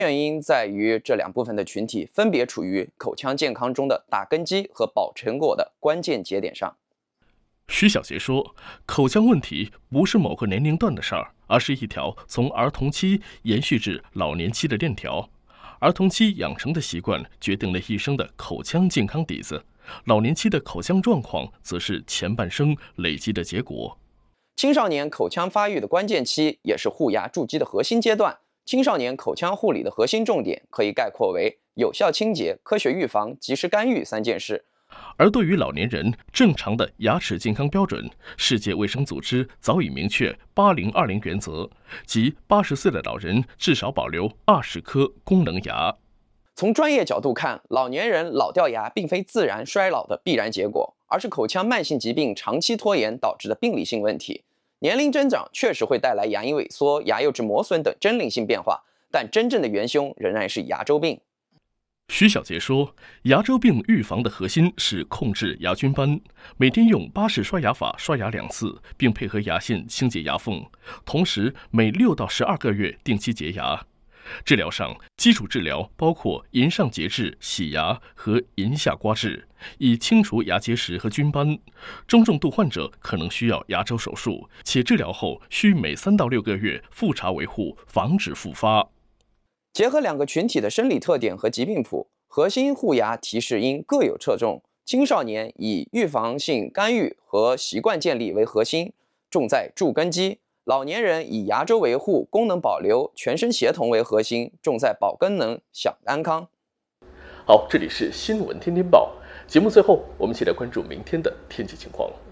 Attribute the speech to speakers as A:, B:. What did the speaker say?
A: 原因在于这两部分的群体分别处于口腔健康中的打根基和保成果的关键节点上。
B: 徐小杰说，口腔问题不是某个年龄段的事儿，而是一条从儿童期延续至老年期的链条。儿童期养成的习惯决定了一生的口腔健康底子，老年期的口腔状况则是前半生累积的结果。
A: 青少年口腔发育的关键期也是护牙筑基的核心阶段。青少年口腔护理的核心重点可以概括为有效清洁、科学预防、及时干预三件事。
B: 而对于老年人正常的牙齿健康标准，世界卫生组织早已明确80-20原则，即80岁的老人至少保留20颗功能牙。
A: 从专业角度看，老年人老掉牙并非自然衰老的必然结果，而是口腔慢性疾病长期拖延导致的病理性问题。年龄增长确实会带来牙龈萎缩、牙釉质磨损等真理性变化，但真正的元凶仍然是牙周病。
B: 徐小杰说，牙周病预防的核心是控制牙菌斑，每天用巴氏刷牙法刷牙2次，并配合牙线清洁牙缝，同时每6到12个月定期洁牙。治疗上，基础治疗包括龈上节制、洗牙和龈下刮治，以清除牙结石和菌斑。中重度患者可能需要牙周手术，且治疗后需每3到6个月复查维护，防止复发。
A: 结合两个群体的生理特点和疾病谱，核心护牙提示应各有侧重。青少年以预防性干预和习惯建立为核心，重在筑根基；老年人以牙周维护、功能保留、全身协同为核心，重在保功能、享安康。
B: 好，这里是新闻天天报节目，最后我们一起来关注明天的天气情况。